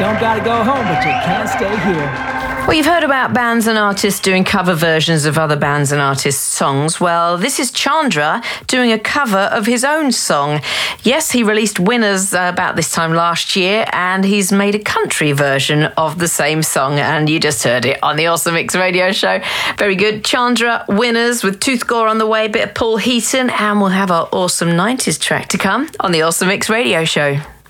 don't gotta go home, but you can't stay here. Well, you've heard about bands and artists doing cover versions of other bands and artists' songs. Well, this is Chandra doing a cover of his own song. Yes, he released Winners about this time last year, and he's made a country version of the same song, and you just heard it on the Awesome Mix radio show. Very good. Chandra, Winners, with Tooth Gore on the way, a bit of Paul Heaton, and we'll have our awesome 90s track to come on the Awesome Mix radio show.